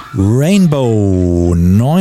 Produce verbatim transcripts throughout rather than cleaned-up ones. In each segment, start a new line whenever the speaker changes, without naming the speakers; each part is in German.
Rainbow.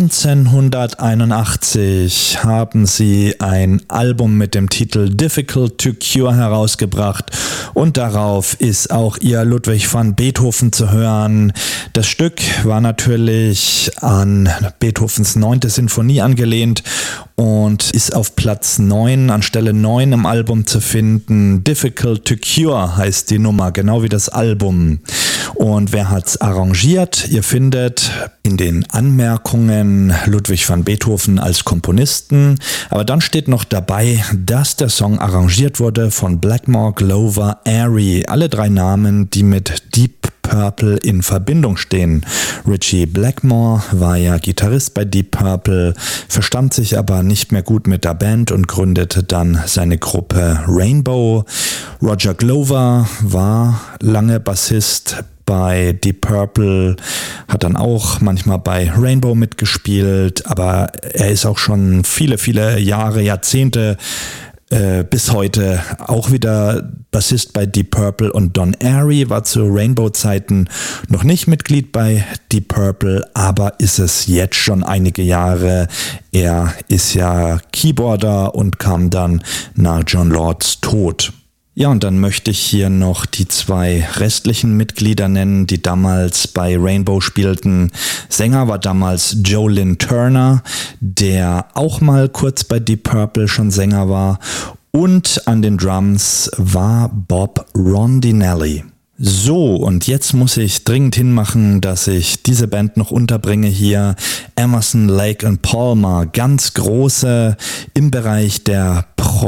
neunzehnhunderteinundachtzig haben sie ein Album mit dem Titel Difficult to Cure herausgebracht und darauf ist auch ihr Ludwig van Beethoven zu hören. Das Stück war natürlich an Beethovens neunte Sinfonie angelehnt und ist auf Platz neun, an Stelle neun im Album zu finden. Difficult to Cure heißt die Nummer, genau wie das Album. Und wer hat's arrangiert? Ihr findet in den Anmerkungen Ludwig van Beethoven als Komponisten, aber dann steht noch dabei, dass der Song arrangiert wurde von Blackmore, Glover, Airy, alle drei Namen, die mit Deep Purple in Verbindung stehen. Ritchie Blackmore war ja Gitarrist bei Deep Purple, verstand sich aber nicht mehr gut mit der Band und gründete dann seine Gruppe Rainbow. Roger Glover war lange Bassist bei Deep Purple, hat dann auch manchmal bei Rainbow mitgespielt, aber er ist auch schon viele, viele Jahre, Jahrzehnte äh, bis heute auch wieder Bassist bei Deep Purple, und Don Airey war zu Rainbow-Zeiten noch nicht Mitglied bei Deep Purple, aber ist es jetzt schon einige Jahre. Er ist ja Keyboarder und kam dann nach Jon Lords Tod. Ja, und dann möchte ich hier noch die zwei restlichen Mitglieder nennen, die damals bei Rainbow spielten. Sänger war damals Joe Lynn Turner, der auch mal kurz bei Deep Purple schon Sänger war. Und an den Drums war Bob Rondinelli. So, und jetzt muss ich dringend hinmachen, dass ich diese Band noch unterbringe hier. Emerson, Lake and Palmer, ganz große im Bereich der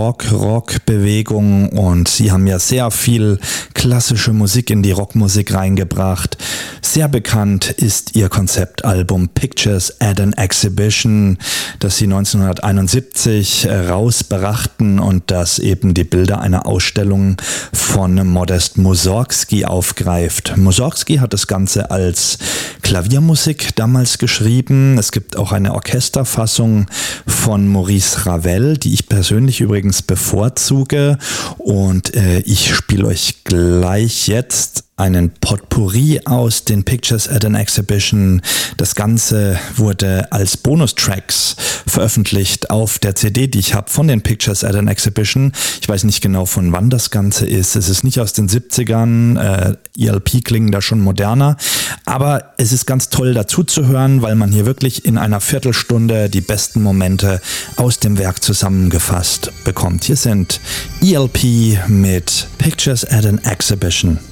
Prog-Rock-Bewegung, und sie haben ja sehr viel klassische Musik in die Rockmusik reingebracht. Sehr bekannt ist ihr Konzeptalbum Pictures at an Exhibition, das sie neunzehnhunderteinundsiebzig rausbrachten und das eben die Bilder einer Ausstellung von Modest Mussorgsky aufgreift. Mussorgsky hat das Ganze als Klaviermusik damals geschrieben. Es gibt auch eine Orchesterfassung von Maurice Ravel, die ich persönlich übrigens bevorzuge, und äh, ich spiele euch gleich jetzt einen Potpourri aus den Pictures at an Exhibition. Das Ganze wurde als Bonustracks veröffentlicht auf der C D, die ich habe von den Pictures at an Exhibition. Ich weiß nicht genau, von wann das Ganze ist. Es ist nicht aus den siebzigern. Äh, E L P klingen da schon moderner. Aber es ist ganz toll dazu zu hören, weil man hier wirklich in einer Viertelstunde die besten Momente aus dem Werk zusammengefasst bekommt. Hier sind E L P mit Pictures at an Exhibition.